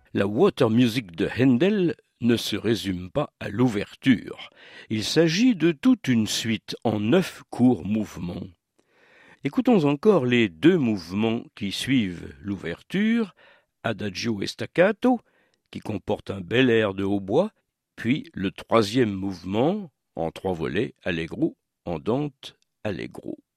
La water music de Handel ne se résume pas à l'ouverture. Il s'agit de toute une suite en 9 courts mouvements. Écoutons encore les 2 mouvements qui suivent l'ouverture, Adagio et Staccato, qui comporte un bel air de hautbois, puis le 3e mouvement, en 3 volets, Allegro, Andante, Allegro.